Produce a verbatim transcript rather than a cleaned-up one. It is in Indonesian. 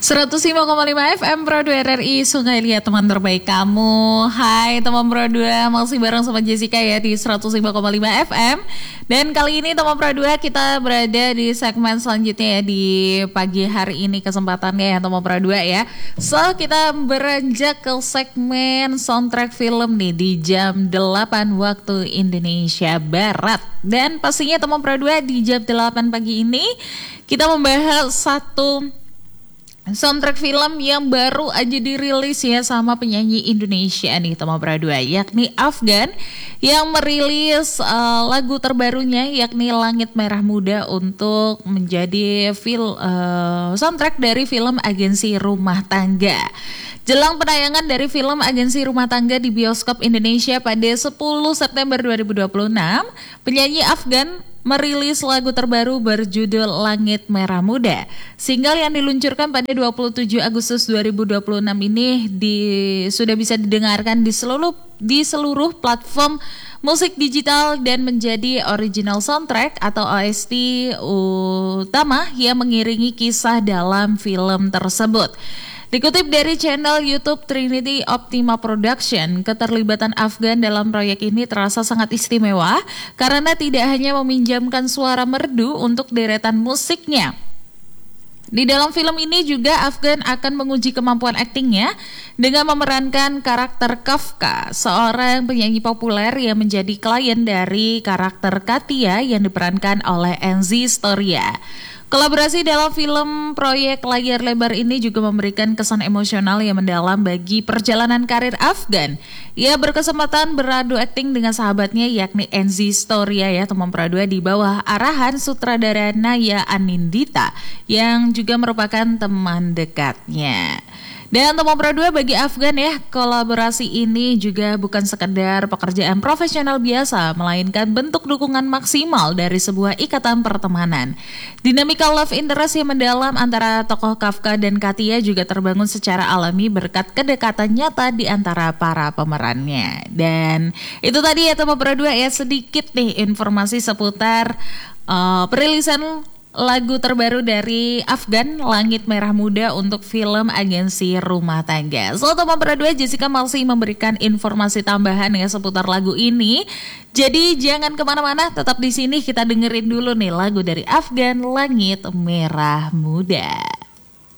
seratus lima koma lima F M Pro dua R R I Sungai Liat, teman terbaik kamu. Hai teman Pro dua, masih bareng sama Jessica ya di seratus lima koma lima F M. Dan kali ini teman Pro dua kita berada di segmen selanjutnya ya di pagi hari ini kesempatannya ya teman Pro dua ya. So kita beranjak ke segmen soundtrack film nih di jam delapan waktu Indonesia Barat. Dan pastinya teman Pro dua di jam delapan pagi ini kita membahas satu soundtrack film yang baru aja dirilis ya sama penyanyi Indonesia nih teman Pro dua, yakni Afgan yang merilis uh, lagu terbarunya yakni Langit Merah Muda untuk menjadi fil, uh, soundtrack dari film Agensi Rumah Tangga. Jelang penayangan dari film Agensi Rumah Tangga di bioskop Indonesia pada sepuluh September dua ribu dua puluh enam, penyanyi Afgan merilis lagu terbaru berjudul Langit Merah Muda. Single yang diluncurkan pada dua puluh tujuh Agustus dua ribu dua puluh enam ini di, sudah bisa didengarkan di seluruh di seluruh platform musik digital dan menjadi original soundtrack atau O S T utama yang mengiringi kisah dalam film tersebut. Dikutip dari channel YouTube Trinity Optima Production, keterlibatan Afgan dalam proyek ini terasa sangat istimewa karena tidak hanya meminjamkan suara merdu untuk deretan musiknya. Di dalam film ini juga Afgan akan menguji kemampuan aktingnya dengan memerankan karakter Kafka, seorang penyanyi populer yang menjadi klien dari karakter Katia yang diperankan oleh Enzi Storia. Kolaborasi dalam film proyek layar lebar ini juga memberikan kesan emosional yang mendalam bagi perjalanan karir Afgan. Ia berkesempatan beradu akting dengan sahabatnya yakni Enzi Storia ya teman Pro dua di bawah arahan sutradara Naya Anindita yang juga merupakan teman dekatnya. Dan teman Pro dua, bagi Afgan ya, kolaborasi ini juga bukan sekedar pekerjaan profesional biasa, melainkan bentuk dukungan maksimal dari sebuah ikatan pertemanan. Dinamika love interest yang mendalam antara tokoh Kafka dan Katia juga terbangun secara alami berkat kedekatan nyata di antara para pemerannya. Dan itu tadi ya teman Pro dua ya, sedikit nih informasi seputar uh, perilisan lagu terbaru dari Afgan, Langit Merah Muda untuk film Agensi Rumah Tangga. So teman Pro dua, Jessica masih memberikan informasi tambahan ya seputar lagu ini. Jadi jangan kemana-mana, tetap di sini kita dengerin dulu nih lagu dari Afgan, Langit Merah Muda.